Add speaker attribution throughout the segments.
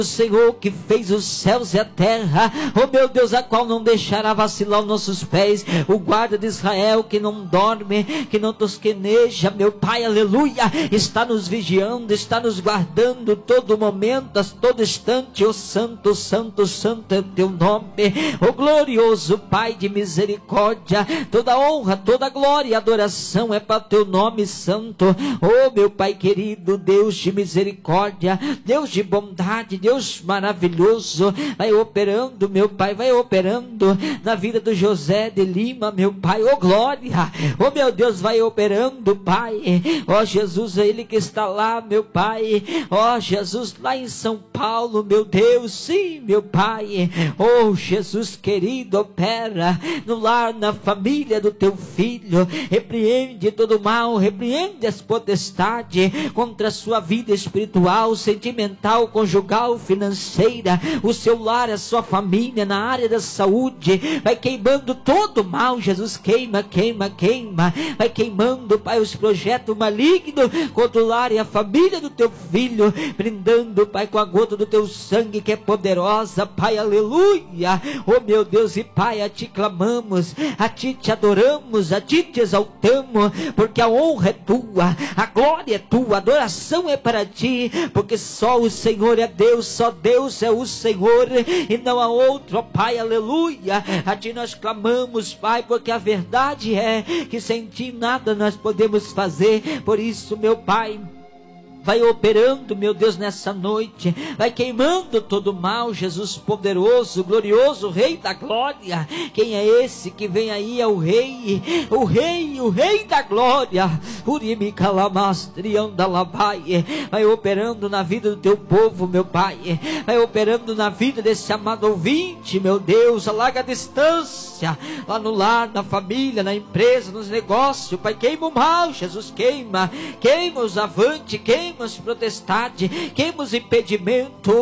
Speaker 1: O Senhor que fez os céus e a terra, oh meu Deus, a qual não deixará vacilar os nossos pés, o guarda de Israel que não dorme, que não tosqueneja, meu Pai, aleluia, está nos vigiando, está nos guardando todo momento, a todo instante. Oh santo, santo, santo é o teu nome, oh glorioso Pai de misericórdia, toda honra, toda glória e adoração é para o teu nome santo. Oh meu Pai querido, Deus de misericórdia, Deus de bondade, Deus maravilhoso, vai operando, meu Pai, vai operando na vida do José de Lima, meu Pai, oh glória, oh meu Deus, vai operando, Pai, oh Jesus, ele que está lá, meu Pai, oh Jesus, lá em São Paulo, meu Deus, sim, meu Pai, oh Jesus querido, opera no lar, na família do teu filho, repreende todo o mal, repreende as potestades contra a sua vida espiritual, sentimental, conjugal, financeira, o seu lar, a sua família, na área da saúde, vai queimando todo o mal, Jesus, queima, queima, queima, vai queimando, Pai, os projetos malignos contra o lar e a família do teu filho, brindando, Pai, com a gota do teu sangue que é poderosa, Pai, aleluia, oh meu Deus e Pai, a ti clamamos, a ti te adoramos, a ti te exaltamos, porque a honra é tua, a glória é tua, a adoração é para ti, porque só o Senhor é Deus, só Deus é o Senhor e não há outro, ó Pai, aleluia, a ti nós clamamos, Pai, porque a verdade é que sem ti nada nós podemos fazer, por isso, meu Pai, vai operando, meu Deus, nessa noite, vai queimando todo o mal, Jesus poderoso, glorioso, Rei da glória. Quem é esse que vem aí? É o Rei, o Rei, o Rei da glória. Vai operando na vida do teu povo, meu Pai, vai operando na vida desse amado ouvinte, meu Deus, a larga distância, lá no lar, na família, na empresa, nos negócios, Pai, queima o mal, Jesus, queima, queima os avantes, queima as protestades, queima os impedimentos,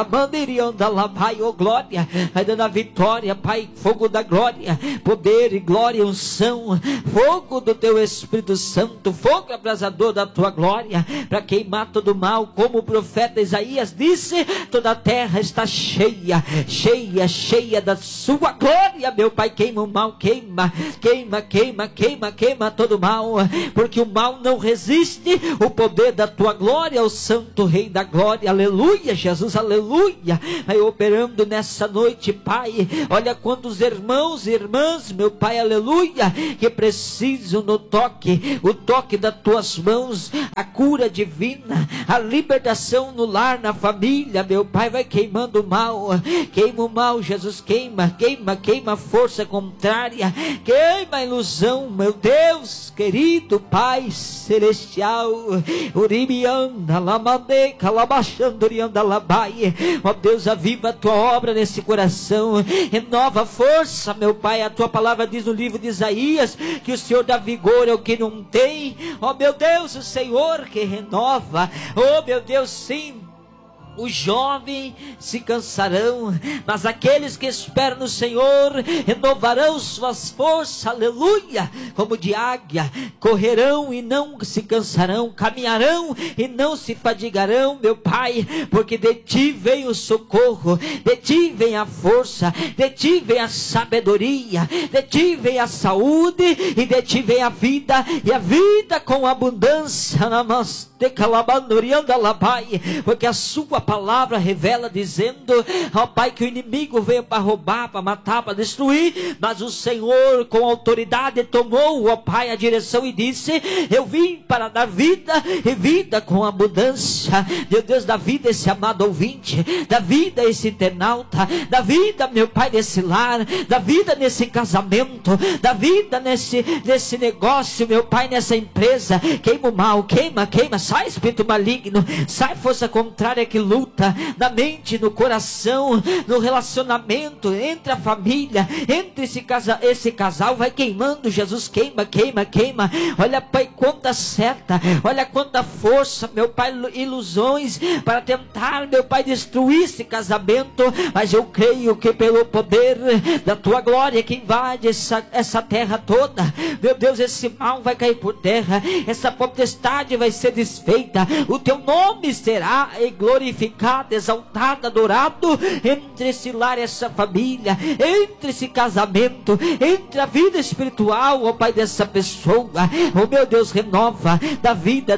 Speaker 1: oh glória, vai dando a vitória, Pai, fogo da glória, poder e glória, unção, fogo do teu Espírito Santo, fogo abrasador da tua glória, para queimar todo o mal, como o profeta Isaías disse, toda a terra está cheia, cheia, cheia da sua glória, meu Pai, queima o mal, queima, queima, queima, queima, queima todo o mal, porque o mal não resiste o poder da tua glória, ao santo Rei da glória, aleluia, Jesus, aleluia, vai operando nessa noite, Pai, olha quantos irmãos e irmãs, meu Pai, aleluia, que precisam no toque, o toque das tuas mãos, a cura divina, a libertação no lar, na família, meu Pai, vai queimando o mal, queima o mal, Jesus, queima, queima, queima a força contrária, queima a ilusão, meu Deus, querido Pai celestial, Uribianda, Lamadeca, Labachandurianda, Labaie, ó Deus, aviva a tua obra nesse coração, renova a força, meu Pai, a tua palavra diz no livro de Isaías, que o Senhor dá vigor ao que não tem, ó meu Deus, o Senhor que renova, ó meu Deus, sim, os jovens se cansarão, mas aqueles que esperam no Senhor renovarão suas forças, aleluia, como de águia, correrão e não se cansarão, caminharão e não se fadigarão, meu Pai, porque de ti vem o socorro, de ti vem a força, de ti vem a sabedoria, de ti vem a saúde e de ti vem a vida, e a vida com abundância, porque a sua palavra revela dizendo, ó Pai, que o inimigo veio para roubar, para matar, para destruir, mas o Senhor com autoridade tomou, ó Pai, a direção e disse, eu vim para dar vida e vida com abundância. Meu Deus, dá vida a esse amado ouvinte, dá vida a esse internauta, dá vida, meu Pai, nesse lar, dá vida nesse casamento, dá vida nesse negócio, meu Pai, nessa empresa, queima o mal, queima, queima, sai espírito maligno, sai força contrária que luta na mente, no coração, no relacionamento, entre a família, entre esse casal, vai queimando, Jesus, queima, queima, queima, olha Pai, quanta seta, olha quanta força, meu Pai, ilusões, para tentar, meu Pai, destruir esse casamento, mas eu creio que pelo poder da tua glória que invade essa terra toda, meu Deus, esse mal vai cair por terra, essa potestade vai ser desfeita, o teu nome será glorificado, glorificado, exaltado, adorado entre esse lar, essa família, entre esse casamento, entre a vida espiritual, ó Pai, dessa pessoa. Oh meu Deus, renova da vida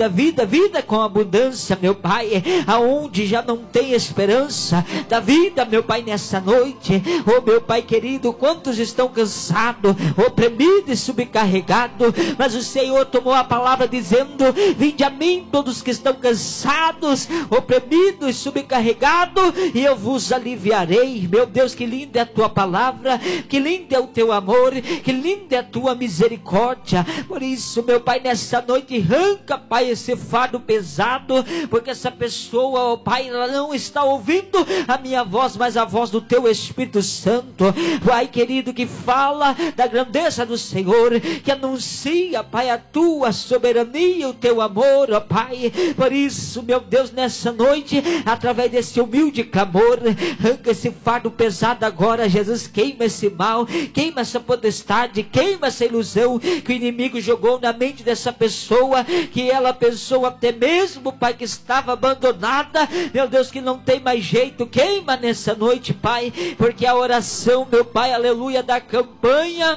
Speaker 1: com abundância, meu Pai, aonde já não tem esperança da vida, meu Pai, nessa noite. Oh meu Pai querido, quantos estão cansados, oprimidos e subcarregados, mas o Senhor tomou a palavra dizendo: vinde a mim todos que estão cansados, oprimidos e subcarregados, e eu vos aliviarei. Meu Deus, que linda é a tua palavra, que lindo é o teu amor, que linda é a tua misericórdia. Por isso, meu Pai, nessa noite, arranca, Pai, esse fardo pesado, porque essa pessoa, ó Pai, ela não está ouvindo a minha voz, mas a voz do teu Espírito Santo, Pai querido, que fala da grandeza do Senhor, que anuncia, Pai, a tua soberania, o teu amor, ó Pai. Por isso, meu Deus, nessa noite, através desse humilde clamor, arranca esse fardo pesado agora, Jesus. Queima esse mal, queima essa potestade, queima essa ilusão que o inimigo jogou na mente dessa pessoa, que ela pensou até mesmo, Pai, que estava abandonada, meu Deus, que não tem mais jeito. Queima nessa noite, Pai, porque a oração, meu Pai, aleluia, da campanha,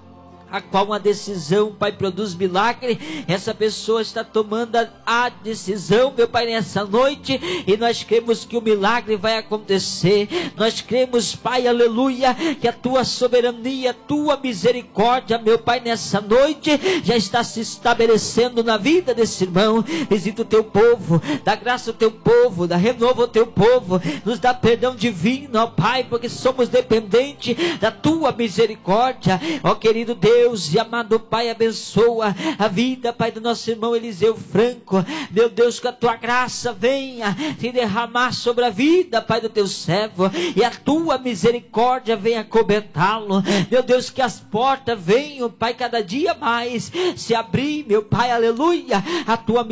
Speaker 1: a qual uma decisão, Pai, produz milagre. Essa pessoa está tomando a decisão, meu Pai, nessa noite, e nós cremos que o milagre vai acontecer. Nós cremos, Pai, aleluia, que a tua soberania, a tua misericórdia, meu Pai, nessa noite já está se estabelecendo na vida desse irmão. Visita o teu povo, dá graça ao teu povo, dá renovo ao teu povo, nos dá perdão divino, ó Pai, porque somos dependentes da tua misericórdia, ó querido Deus e amado Pai. Abençoa a vida, Pai, do nosso irmão Eliseu Franco. Meu Deus, que a tua graça venha se derramar sobre a vida, Pai, do teu servo, e a tua misericórdia venha cobertá-lo. Meu Deus, que as portas venham, Pai, cada dia mais se abrir, meu Pai, aleluia, a tua